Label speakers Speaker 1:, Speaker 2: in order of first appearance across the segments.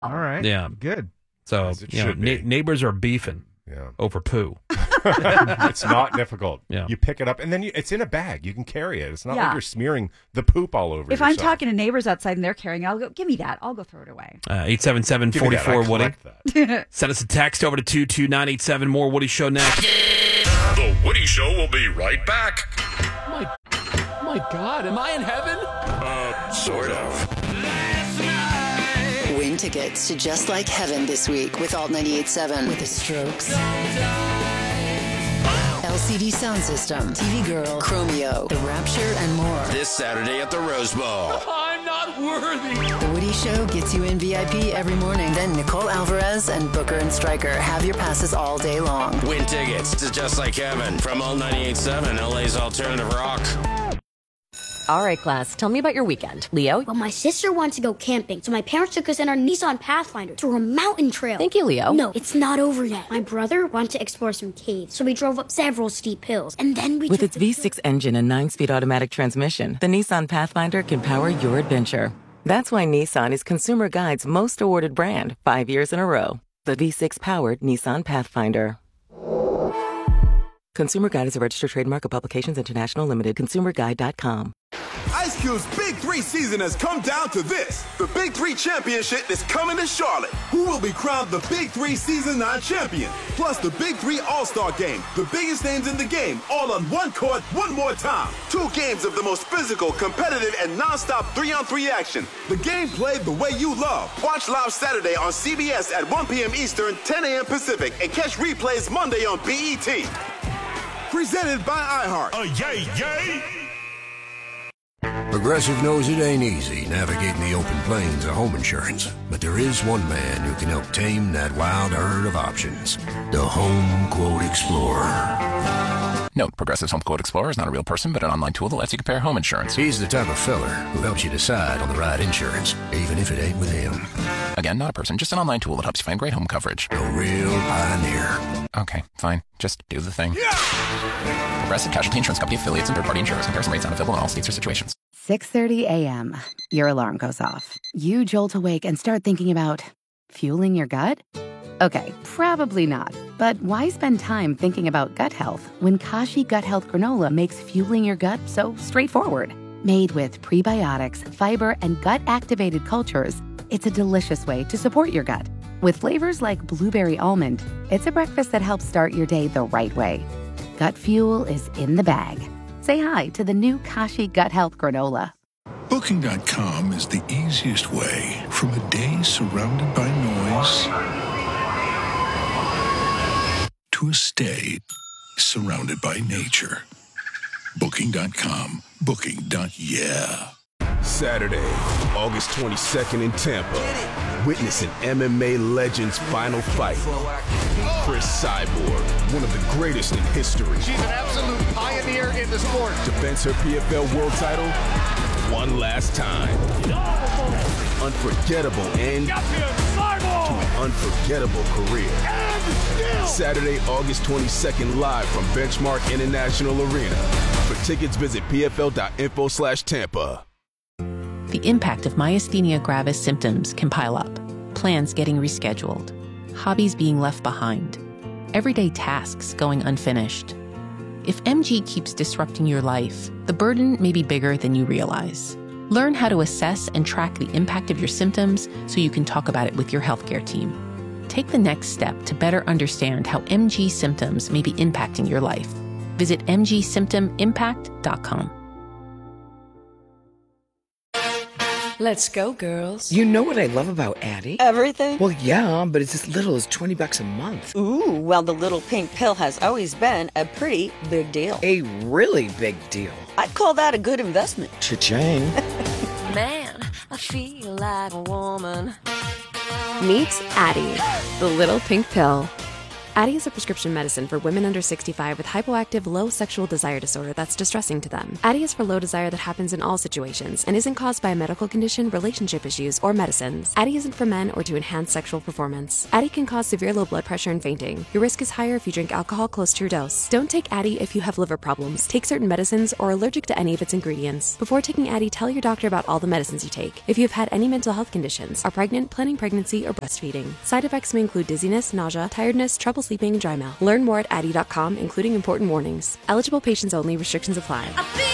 Speaker 1: All right.
Speaker 2: Yeah.
Speaker 1: Good.
Speaker 2: So,
Speaker 3: As it should be.
Speaker 2: neighbors are beefing over poo.
Speaker 3: It's not difficult.
Speaker 2: Yeah.
Speaker 3: You pick it up, and then it's in a bag. You can carry it. It's not
Speaker 4: Yeah.
Speaker 3: like you're smearing the poop all over
Speaker 4: If
Speaker 3: yourself.
Speaker 4: I'm talking to neighbors outside and they're carrying, I'll go, give me that. I'll go throw it away.
Speaker 2: 877-44-WOODY. Send us a text over to 22987. More Woody Show next.
Speaker 5: The Woody Show will be right back.
Speaker 6: My God, am I in heaven?
Speaker 5: Sort of.
Speaker 7: Win tickets to Just Like Heaven this week with Alt 98.7 with the Strokes. LCD Sound System, TV Girl, Chromeo, The Rapture, and more.
Speaker 5: This Saturday at the Rose Bowl.
Speaker 6: I'm not worthy.
Speaker 7: The Woody Show gets you in VIP every morning. Then Nicole Alvarez and Booker and Stryker have your passes all day long.
Speaker 5: Win tickets to Just Like Heaven from All 98.7, LA's alternative rock.
Speaker 8: All right, class, tell me about your weekend. Leo?
Speaker 9: Well, my sister wanted to go camping, so my parents took us in our Nissan Pathfinder to a mountain trail.
Speaker 8: Thank you, Leo.
Speaker 9: No, it's not over yet. My brother wanted to explore some caves, so we drove up several steep hills, and then we
Speaker 10: With its V6 engine and 9-speed automatic transmission, the Nissan Pathfinder can power your adventure. That's why Nissan is Consumer Guide's most awarded brand 5 years in a row. The V6-powered Nissan Pathfinder. Consumer Guide is a registered trademark of Publications International Limited. ConsumerGuide.com.
Speaker 11: Ice Cube's Big 3 season has come down to this. The Big 3 Championship is coming to Charlotte. Who will be crowned the Big 3 Season 9 champion? Plus the Big 3 All-Star Game. The biggest names in the game, all on one court, one more time. 2 games of the most physical, competitive, and non-stop 3-on-3 action. The game played the way you love. Watch live Saturday on CBS at 1 p.m. Eastern, 10 a.m. Pacific, and catch replays Monday on BET. Presented by iHeart.
Speaker 5: Yay, yay!
Speaker 12: Progressive knows it ain't easy navigating the open plains of home insurance, but there is one man who can help tame that wild herd of options. The Home Quote Explorer.
Speaker 13: Note, Progressive's Home Quote Explorer is not a real person, but an online tool that lets you compare home insurance.
Speaker 12: He's the type of feller who helps you decide on the right insurance, even if it ain't with him.
Speaker 13: Again, not a person, just an online tool that helps you find great home coverage.
Speaker 12: A real pioneer.
Speaker 13: Okay, fine. Just do the thing. Progressive Casualty Insurance Company affiliates and third-party insurers. Comparison rates not available in all states or situations.
Speaker 14: 6:30 a.m. Your alarm goes off. You jolt awake and start thinking about fueling your gut? Okay, probably not. But why spend time thinking about gut health when Kashi Gut Health Granola makes fueling your gut so straightforward? Made with prebiotics, fiber, and gut-activated cultures, it's a delicious way to support your gut. With flavors like blueberry almond, it's a breakfast that helps start your day the right way. Gut fuel is in the bag. Say hi to the new Kashi Gut Health Granola.
Speaker 15: Booking.com is the easiest way from a day surrounded by noise to a stay surrounded by nature. Booking.com. Booking.yeah.
Speaker 16: Saturday, August 22nd in Tampa. Witness an MMA legend's final fight. Chris Cyborg, one of the greatest in history.
Speaker 17: She's an absolute pioneer in the sport.
Speaker 16: Defends her PFL world title one last time. Unforgettable end to an unforgettable career. Saturday, August 22nd, live from Benchmark International Arena. For tickets, visit pfl.info/Tampa.
Speaker 18: The impact of myasthenia gravis symptoms can pile up. Plans getting rescheduled. Hobbies being left behind. Everyday tasks going unfinished. If MG keeps disrupting your life, the burden may be bigger than you realize. Learn how to assess and track the impact of your symptoms so you can talk about it with your healthcare team. Take the next step to better understand how MG symptoms may be impacting your life. Visit mgsymptomimpact.com.
Speaker 19: Let's go, girls.
Speaker 20: You know what I love about Addie?
Speaker 19: Everything?
Speaker 20: Well, yeah, but it's as little as $20 a month.
Speaker 19: Ooh, well, the little pink pill has always been a pretty big deal.
Speaker 20: A really big deal.
Speaker 19: I'd call that a good investment.
Speaker 20: Cha-ching.
Speaker 8: Man, I feel like a woman.
Speaker 21: Meet Addie, the little pink pill.
Speaker 1: Addyi is a prescription medicine for women under 65 with hypoactive low sexual desire disorder that's distressing to them. Addyi is for low desire that happens in all situations and isn't caused by a medical condition, relationship issues, or medicines. Addyi isn't for men or to enhance sexual performance. Addyi can cause severe low blood pressure and fainting. Your risk is higher if you drink alcohol close to your dose. Don't take Addyi if you have liver problems, take certain medicines, or are allergic to any of its ingredients. Before taking Addyi, tell your doctor about all the medicines you take. If you have had any mental health conditions, are pregnant, planning pregnancy, or breastfeeding. Side effects may include dizziness, nausea, tiredness, trouble sleeping, and dry mouth. Learn more at Addyi.com, including important warnings. Eligible patients only. Restrictions apply.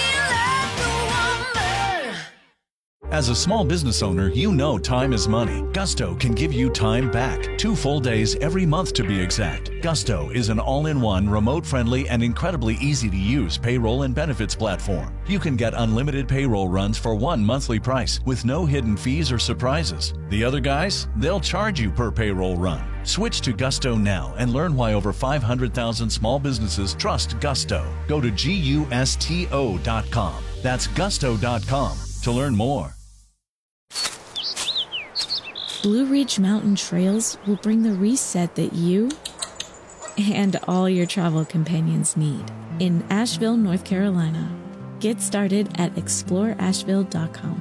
Speaker 21: As a small business owner, you know time is money. Gusto can give you time back. 2 full days every month to be exact. Gusto is an all-in-one, remote-friendly, and incredibly easy-to-use payroll and benefits platform. You can get unlimited payroll runs for one monthly price with no hidden fees or surprises. The other guys, they'll charge you per payroll run. Switch to Gusto now and learn why over 500,000 small businesses trust Gusto. Go to GUSTO.com. That's Gusto.com to learn more.
Speaker 22: Blue Ridge Mountain Trails will bring the reset that you and all your travel companions need in Asheville, North Carolina. Get started at exploreasheville.com.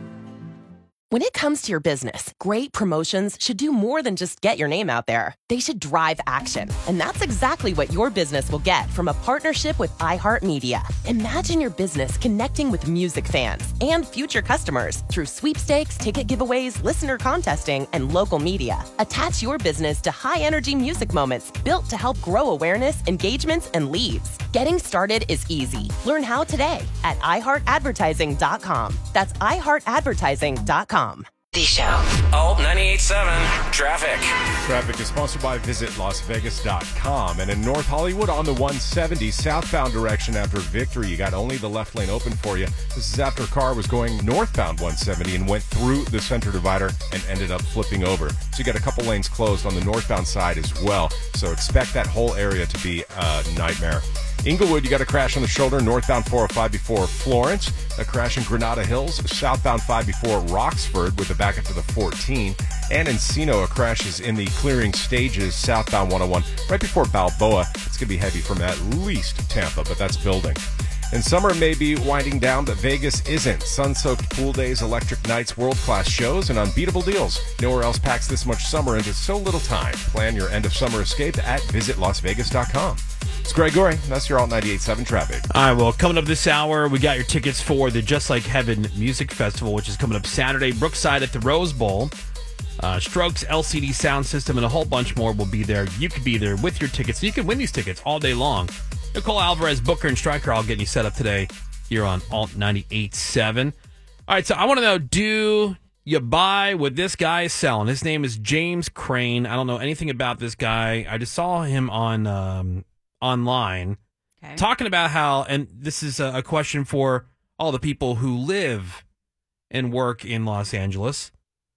Speaker 8: When it comes to your business, great promotions should do more than just get your name out there. They should drive action. And that's exactly what your business will get from a partnership with iHeartMedia. Imagine your business connecting with music fans and future customers through sweepstakes, ticket giveaways, listener contesting, and local media. Attach your business to high-energy music moments built to help grow awareness, engagements, and leads. Getting started is easy. Learn how today at iHeartAdvertising.com. That's iHeartAdvertising.com.
Speaker 5: The show. Alt 98.7 Traffic.
Speaker 3: Traffic is sponsored by visitlasvegas.com. And in North Hollywood on the 170 southbound direction after Victory, you got only the left lane open for you. This is after a car was going northbound 170 and went through the center divider and ended up flipping over. So you got a couple lanes closed on the northbound side as well. So expect that whole area to be a nightmare. Inglewood, you got a crash on the shoulder, northbound 405 before Florence. A crash in Granada Hills, southbound 5 before Roxford with a backup to the 14. And Encino, a crash is in the clearing stages, southbound 101, right before Balboa. It's going to be heavy from at least Tampa, but that's building. And summer may be winding down, but Vegas isn't. Sun-soaked pool days, electric nights, world-class shows, and unbeatable deals. Nowhere else packs this much summer into so little time. Plan your end-of-summer escape at visitlasvegas.com. It's Greg Gorey. That's your Alt 98.7 Traffic.
Speaker 2: All right, well, coming up this hour, we got your tickets for the Just Like Heaven Music Festival, which is coming up Saturday, Brookside at the Rose Bowl. Strokes, LCD Sound System, and a whole bunch more will be there. You could be there with your tickets. You can win these tickets all day long. Nicole Alvarez, Booker, and Stryker all getting you set up today here on Alt 98.7. All right, so I want to know, do you buy what this guy is selling? His name is James Crane. I don't know anything about this guy. I just saw him on online talking about how, and this is a question for all the people who live and work in Los Angeles.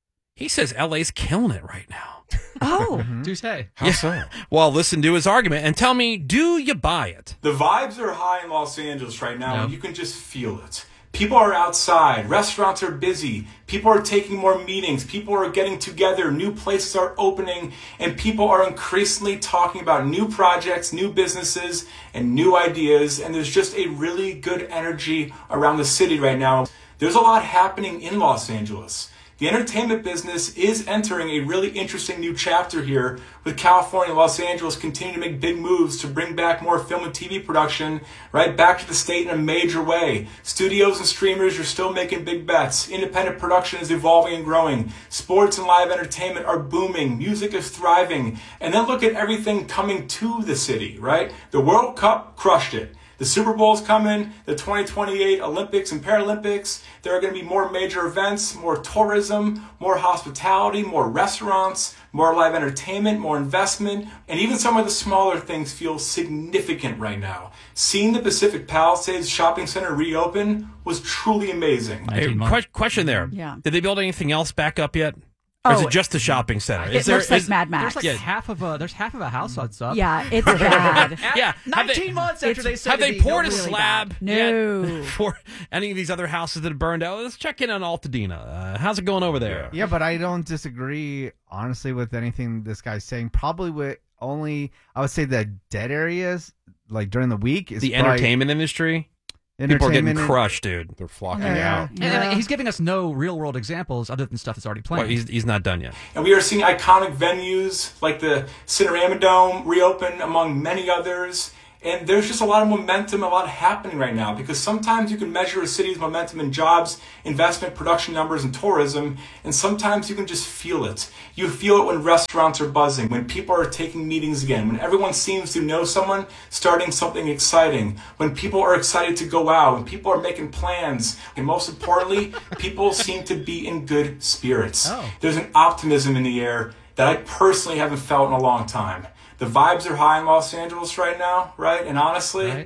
Speaker 2: He says LA's killing it right now.
Speaker 4: Oh.
Speaker 6: Touché.
Speaker 3: How so?
Speaker 2: Well, listen to his argument and tell me, do you buy it?
Speaker 23: The vibes are high in Los Angeles right now, and you can just feel it. People are outside. Restaurants are busy. People are taking more meetings. People are getting together. New places are opening. And people are increasingly talking about new projects, new businesses, and new ideas. And there's just a really good energy around the city right now. There's a lot happening in Los Angeles. The entertainment business is entering a really interesting new chapter here, with California and Los Angeles continuing to make big moves to bring back more film and TV production right back to the state in a major way. Studios and streamers are still making big bets. Independent production is evolving and growing. Sports and live entertainment are booming. Music is thriving. And then look at everything coming to the city, right? The World Cup crushed it. The Super Bowl's coming, the 2028 Olympics and Paralympics. There are going to be more major events, more tourism, more hospitality, more restaurants, more live entertainment, more investment, and even some of the smaller things feel significant right now. Seeing the Pacific Palisades Shopping Center reopen was truly amazing.
Speaker 2: Hey, question there.
Speaker 4: Yeah.
Speaker 2: Did they build anything else back up yet? Or is it just the shopping center?
Speaker 4: It looks like Mad Max.
Speaker 7: There's like half of a house that's up.
Speaker 4: Yeah, it's bad.
Speaker 2: Yeah,
Speaker 7: 19 months after they said
Speaker 2: have they poured a
Speaker 4: really
Speaker 2: slab
Speaker 4: bad. No.
Speaker 2: for any of these other houses that have burned out? Let's check in on Altadena. How's it going over there?
Speaker 9: Yeah, but I don't disagree, honestly, with anything this guy's saying. Probably with only, I would say, the dead areas, like during the week. Is
Speaker 2: the entertainment industry? People are getting crushed, dude.
Speaker 3: They're flocking out.
Speaker 7: And he's giving us no real-world examples other than stuff that's already playing.
Speaker 2: Well, he's not done yet.
Speaker 23: And we are seeing iconic venues like the Cinerama Dome reopen, among many others. And there's just a lot of momentum, a lot happening right now, because sometimes you can measure a city's momentum in jobs, investment, production numbers, and tourism, and sometimes you can just feel it. You feel it when restaurants are buzzing, when people are taking meetings again, when everyone seems to know someone starting something exciting, when people are excited to go out, when people are making plans, and most importantly, people seem to be in good spirits. There's an optimism in the air that I personally haven't felt in a long time. The vibes are high in Los Angeles right now, right? And honestly,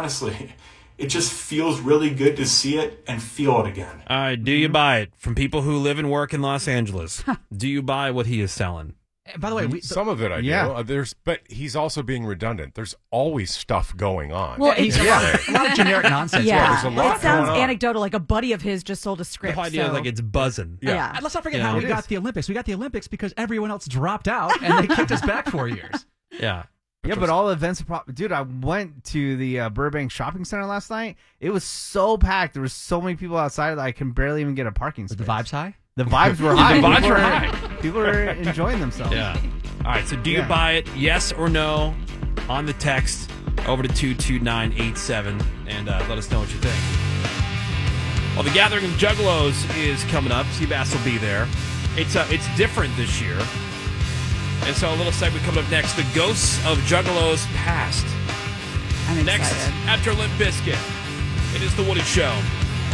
Speaker 23: it just feels really good to see it and feel it again.
Speaker 2: All right, do you buy it? From people who live and work in Los Angeles, do you buy what he is selling?
Speaker 7: By the way,
Speaker 3: some of it I do. But he's also being redundant. There's always stuff going on.
Speaker 4: Well,
Speaker 7: a lot of generic nonsense.
Speaker 3: There's a lot
Speaker 4: it sounds
Speaker 3: going on.
Speaker 4: anecdotal. Like a buddy of his just sold a script.
Speaker 2: The whole idea is like it's buzzing.
Speaker 4: Yeah.
Speaker 7: And let's not forget how we got the Olympics. We got the Olympics because everyone else dropped out and they kicked us back 4 years.
Speaker 2: Yeah.
Speaker 9: Yeah, but all events, dude, I went to the Burbank Shopping Center last night. It was so packed. There were so many people outside that I can barely even get a parking space.
Speaker 7: The vibes high?
Speaker 9: The vibes were high.
Speaker 2: The vibes were high.
Speaker 9: People were enjoying themselves.
Speaker 2: Yeah. All right, so do you buy it, yes or no, on the text over to 22987, and let us know what you think. Well, the Gathering of Juggalos is coming up. Seabass will be there. It's different this year. And so a little segment coming up next, the Ghosts of Juggalos Past.
Speaker 4: I'm
Speaker 2: next,
Speaker 4: excited.
Speaker 2: after Limp Bizkit, it is The Woody Show.